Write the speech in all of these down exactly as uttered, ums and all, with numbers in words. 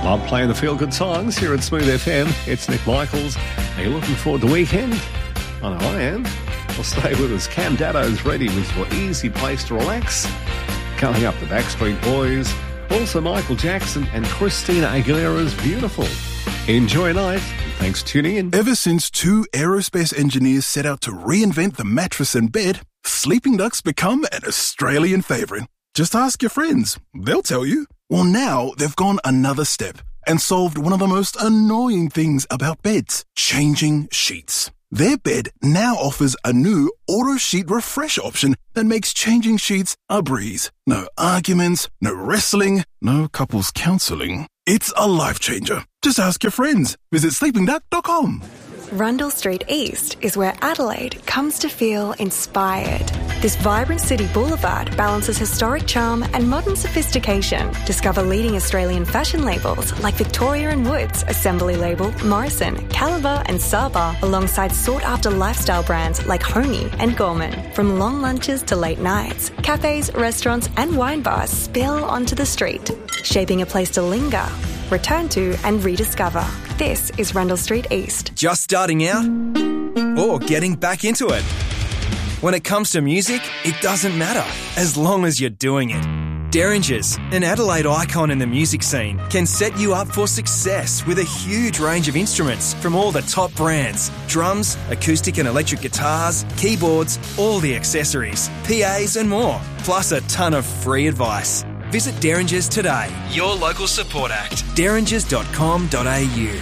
Love playing the feel-good songs here at Smooth F M. It's Nick Michaels. Are you looking forward to the weekend? I know I am. Well, stay with us. Cam Daddo's ready with your easy place to relax. Coming up, the Backstreet Boys. Also Michael Jackson and Christina Aguilera's Beautiful. Enjoy your night. Thanks for tuning in. Ever since two aerospace engineers set out to reinvent the mattress and bed, Sleeping Duck's become an Australian favourite. Just ask your friends. They'll tell you. Well, now they've gone another step and solved one of the most annoying things about beds, changing sheets. Their bed now offers a new auto sheet refresh option that makes changing sheets a breeze. No arguments, no wrestling, no couples counselling. It's a life changer. Just ask your friends. Visit sleeping duck dot com. Rundle Street East is where Adelaide comes to feel inspired. This vibrant city boulevard balances historic charm and modern sophistication. Discover leading Australian fashion labels like Victoria and Woods, Assembly Label, Morrison, Caliber and Saba, alongside sought-after lifestyle brands like Homey and Gorman. From long lunches to late nights, cafes, restaurants and wine bars spill onto the street, shaping a place to linger, return to and rediscover. This is Rundle Street East. Just starting out or getting back into it? When it comes to music, it doesn't matter as long as you're doing it. Derringers, an Adelaide icon in the music scene, can set you up for success with a huge range of instruments from all the top brands. Drums, acoustic and electric guitars, keyboards, all the accessories, P As and more, plus a ton of free advice. Visit Derringers today, your local support act, derringers dot com dot a u.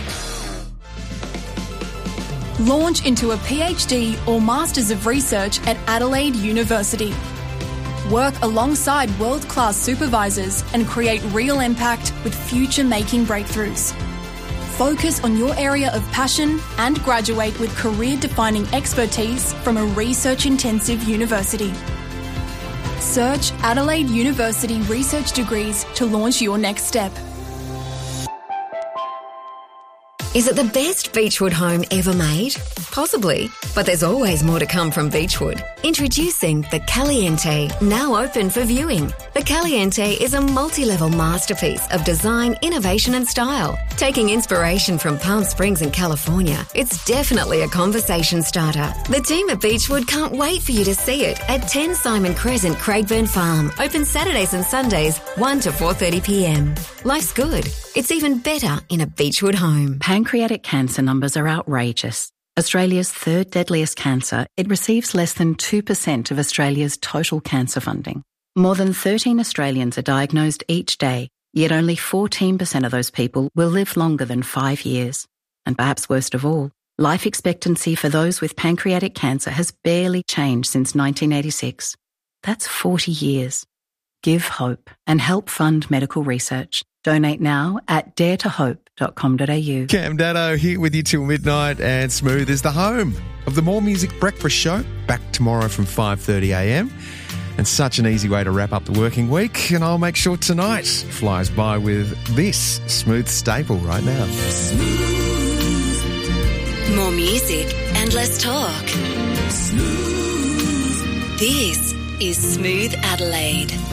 Launch into a PhD or Masters of Research at Adelaide University. Work alongside world-class supervisors and create real impact with future-making breakthroughs. Focus on your area of passion and graduate with career-defining expertise from a research-intensive university. Search Adelaide University Research Degrees to launch your next step. Is it the best Beechwood home ever made? Possibly, but there's always more to come from Beechwood. Introducing the Caliente, now open for viewing. The Caliente is a multi-level masterpiece of design, innovation and style. Taking inspiration from Palm Springs and California, it's definitely a conversation starter. The team at Beechwood can't wait for you to see it at ten Simon Crescent, Craigburn Farm. Open Saturdays and Sundays, one to four thirty p m. Life's good. It's even better in a Beechwood home. Pancreatic cancer numbers are outrageous. Australia's third deadliest cancer, it receives less than two percent of Australia's total cancer funding. More than thirteen Australians are diagnosed each day, yet only fourteen percent of those people will live longer than five years. And perhaps worst of all, life expectancy for those with pancreatic cancer has barely changed since nineteen eighty-six. That's forty years. Give hope and help fund medical research. Donate now at dare to hope dot com dot a u. Cam Daddo here with you till midnight, and Smooth is the home of the More Music Breakfast Show. Back tomorrow from five thirty a m. And such an easy way to wrap up the working week. And I'll make sure tonight flies by with this Smooth staple right now. Smooth. More music and less talk. Smooth. This is Smooth Adelaide.